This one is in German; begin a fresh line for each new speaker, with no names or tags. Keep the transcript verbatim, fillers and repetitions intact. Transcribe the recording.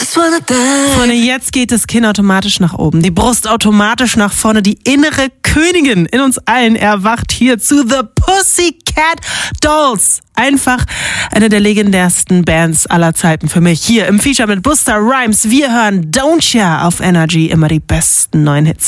just wanna die.
Freunde, jetzt geht das Kinn automatisch nach oben, die Brust automatisch nach vorne, die innere Königin in uns allen erwacht hier zu The Pussycat Dolls. Einfach eine der legendärsten Bands aller Zeiten für mich. Hier im Feature mit Busta Rhymes. Wir hören Don't Ya auf Energy, immer die besten neuen Hits.